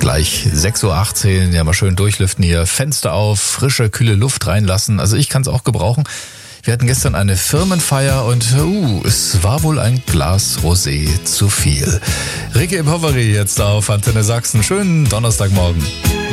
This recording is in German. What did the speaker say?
gleich 6.18 Uhr, ja mal schön durchlüften hier, Fenster auf, frische, kühle Luft reinlassen. Also ich kann es auch gebrauchen. Wir hatten gestern eine Firmenfeier und es war wohl ein Glas Rosé zu viel. Ricky Poveri jetzt auf Antenne Sachsen. Schönen Donnerstagmorgen.